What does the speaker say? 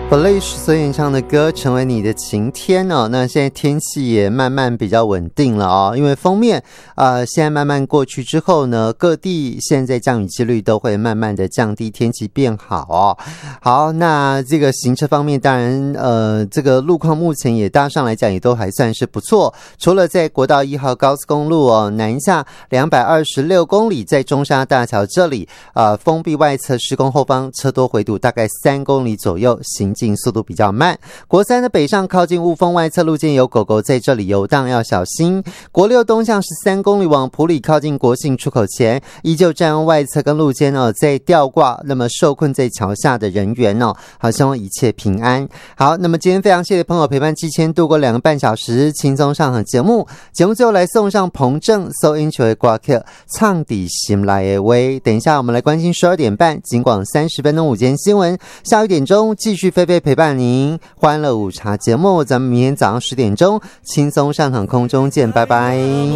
Polish 所演唱的歌成为你的晴天哦，那现在天气也慢慢比较稳定了哦，因为锋面现在慢慢过去之后呢，各地现在降雨几率都会慢慢的降低，天气变好哦。好，那这个行车方面当然这个路况目前也搭上来讲也都还算是不错，除了在国道1号高速公路哦南下226公里，在中沙大桥这里封闭外侧施工后方车多回堵大概3公里左右，行进速度比较慢。国3的北上靠近雾峰外侧路肩有狗狗在这里游荡要小心。国6东向13公里往埔里靠近国信出口前，依旧站稳外侧跟路肩在吊挂，那么受困在桥下的人员好希望一切平安。好，那么今天非常谢谢朋友陪伴季谦度过2个半小时轻松上场节目最后来送上彭正收音球的歌曲唱底心来的话。等一下我们来关心12点半警广30分钟午间新闻，下午1点钟继续菲菲陪伴您欢乐午茶节目，咱们明天早上10点钟轻松上场空中见，拜拜。